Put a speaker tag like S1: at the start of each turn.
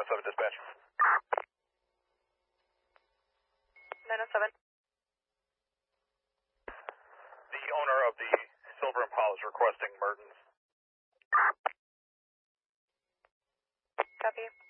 S1: 907 dispatch.
S2: 907.
S1: The owner of the Silver Impala is requesting Mertens.
S2: Copy.